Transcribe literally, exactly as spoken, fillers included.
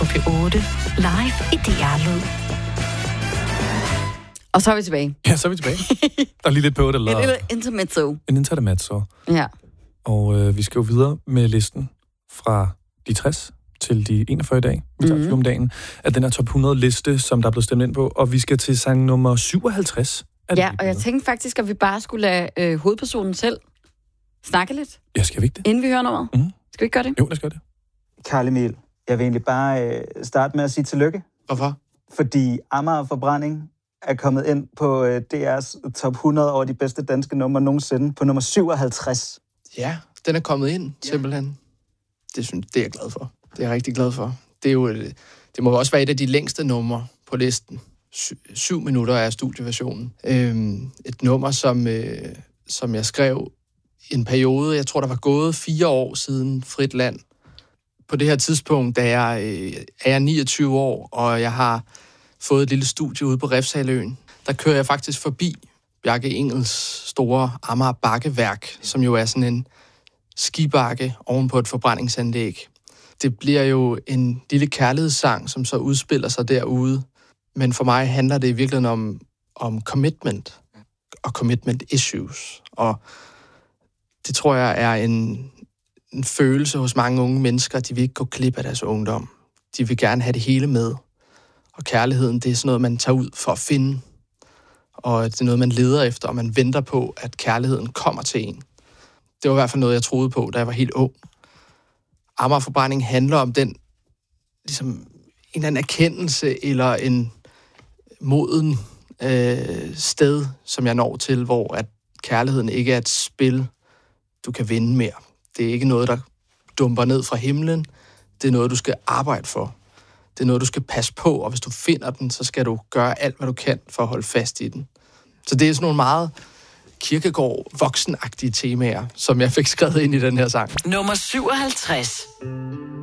på P otte, live i D R-lyd. Og så er vi tilbage. Ja, så er vi tilbage. Der er lige lidt på det. Eller... Et lille intermezzo. En intermezzo. Ja. Og øh, vi skal jo videre med listen fra de tres til de enogfyrre i dag, vi tager mm-hmm. om dagen, af den her top hundrede liste, som der er blevet stemt ind på. Og vi skal til sang nummer syvoghalvtreds. Ja, og jeg tænkte faktisk, at vi bare skulle lade øh, hovedpersonen selv snakke lidt. Ja, skal vi ikke det? Inden vi hører nummeret. Mm-hmm. Skal vi ikke gøre det? Jo, lad os gøre det. Karl Emil, jeg vil egentlig bare øh, starte med at sige tillykke. Hvorfor? Fordi Amager Forbrænding er kommet ind på øh, D R's top hundrede over de bedste danske numre nogensinde, på nummer syvoghalvtreds. Ja, den er kommet ind, simpelthen. Det, synes, det er jeg glad for. Det er jeg rigtig glad for. Det, er jo, et, det må også være et af de længste numre på listen. Sy- syv minutter er studieversionen. Øhm, et nummer, som, øh, som jeg skrev i en periode, jeg tror, der var gået fire år siden Frit Land. På det her tidspunkt, da jeg øh, er niogtyve år, og jeg har fået et lille studie ude på Refshaløen, der kører jeg faktisk forbi Bjarke Ingels store Amager Bakkeværk, som jo er sådan en skibakke oven på et forbrændingsanlæg. Det bliver jo en lille kærlighedssang, som så udspiller sig derude. Men for mig handler det i virkeligheden om, om commitment og commitment issues. Og det tror jeg er en, en følelse hos mange unge mennesker, at de vil ikke gå glip af deres ungdom. De vil gerne have det hele med. Og kærligheden, det er sådan noget, man tager ud for at finde. Og det er noget, man leder efter, og man venter på, at kærligheden kommer til en. Det var i hvert fald noget, jeg troede på, da jeg var helt ung. Amager Forbrænding handler om den, ligesom en eller anden erkendelse, eller en moden øh, sted, som jeg når til, hvor at kærligheden ikke er et spil, du kan vinde mere. Det er ikke noget, der dumper ned fra himlen. Det er noget, du skal arbejde for. Det er noget, du skal passe på, og hvis du finder den, så skal du gøre alt, hvad du kan for at holde fast i den. Så det er sådan nogle meget Kierkegaard voksenagtige temaer, som jeg fik skrevet ind i den her sang. Nummer syvoghalvtreds.